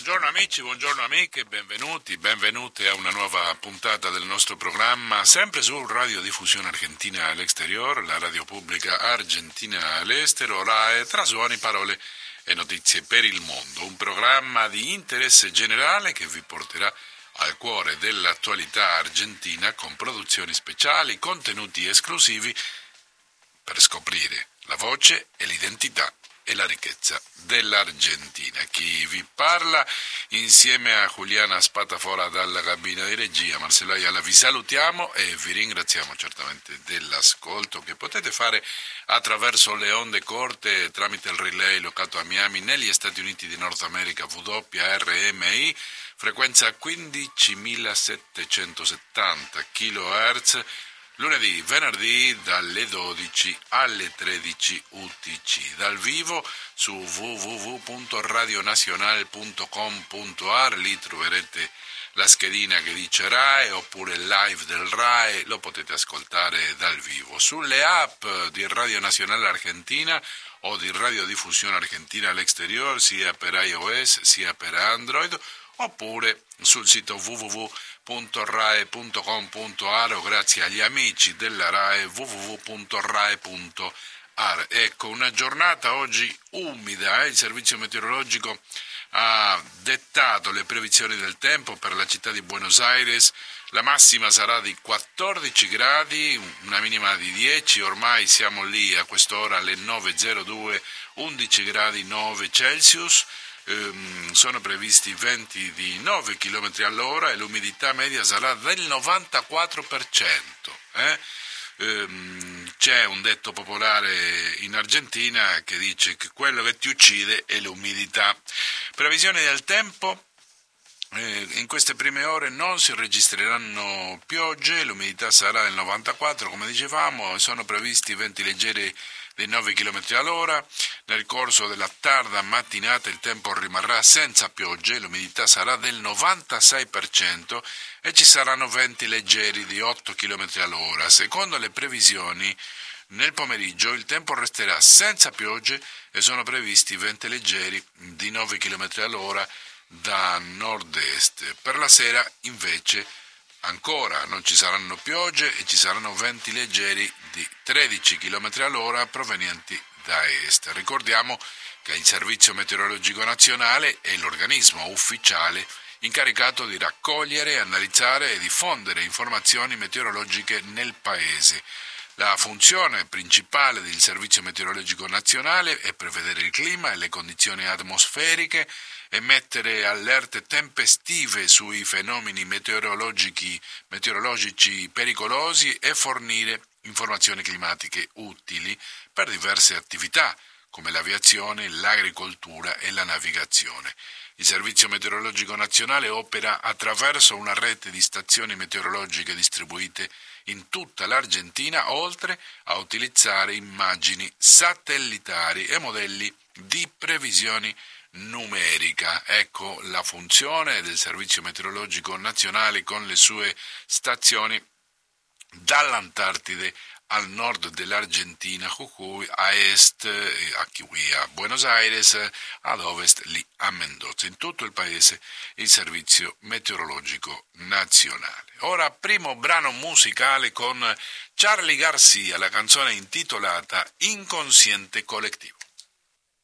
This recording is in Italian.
Buongiorno amici, buongiorno amiche, benvenute a una nuova puntata del nostro programma, sempre su Radiodiffusione Argentina all'Exterior, la radio pubblica argentina all'estero, RAE, tra suoni, parole e notizie per il mondo. Un programma di interesse generale che vi porterà al cuore dell'attualità argentina con produzioni speciali, contenuti esclusivi per scoprire la voce e l'identità e la ricchezza dell'Argentina. Chi vi parla insieme a Giuliana Spatafora dalla cabina di regia, Marcello Ayala, vi salutiamo e vi ringraziamo certamente dell'ascolto che potete fare attraverso le onde corte tramite il relay locato a Miami negli Stati Uniti di Nord America, WRMI, frequenza 15.770 kHz, lunedì, venerdì dalle 12 alle 13 UTC, dal vivo su www.radionacional.com.ar, lì troverete la schedina che dice RAE oppure live del RAE, lo potete ascoltare dal vivo. Sulle app di Radio Nazionale Argentina o di Radiodiffusione Argentina all'Exterior, sia per iOS sia per Android, oppure sul sito www.rae.com.ar o grazie agli amici della RAE www.rae.ar. Ecco, una giornata oggi umida, il servizio meteorologico ha dettato le previsioni del tempo per la città di Buenos Aires. La massima sarà di 14 gradi, una minima di 10, ormai siamo lì a quest'ora alle 9.02, 11 gradi 9 Celsius. Sono previsti venti di 9 km all'ora e l'umidità media sarà del 94%. C'è un detto popolare in Argentina che dice che quello che ti uccide è l'umidità. Previsioni del tempo. In queste prime ore non si registreranno piogge, l'umidità sarà del 94%, come dicevamo, sono previsti venti leggeri di 9 km all'ora. Nel corso della tarda mattinata il tempo rimarrà senza piogge, l'umidità sarà del 96% e ci saranno venti leggeri di 8 km all'ora. Secondo le previsioni, nel pomeriggio il tempo resterà senza piogge e sono previsti venti leggeri di 9 km all'ora da nord-est. Per la sera invece ancora non ci saranno piogge e ci saranno venti leggeri di 13 km all'ora provenienti da est. Ricordiamo che il Servizio Meteorologico Nazionale è l'organismo ufficiale incaricato di raccogliere, analizzare e diffondere informazioni meteorologiche nel Paese. La funzione principale del Servizio Meteorologico Nazionale è prevedere il clima e le condizioni atmosferiche, emettere allerte tempestive sui fenomeni meteorologici pericolosi e fornire informazioni climatiche utili per diverse attività come l'aviazione, l'agricoltura e la navigazione. Il Servizio Meteorologico Nazionale opera attraverso una rete di stazioni meteorologiche distribuite in tutta l'Argentina, oltre a utilizzare immagini satellitari e modelli di previsioni numerica. Ecco la funzione del Servizio Meteorologico Nazionale con le sue stazioni dall'Antartide al nord dell'Argentina, Jujuy, a est, qui a Buenos Aires, ad ovest lì a Mendoza. In tutto il paese il Servizio Meteorologico Nazionale. Ora primo brano musicale con Charly Garcia, la canzone intitolata Inconsciente Colectivo.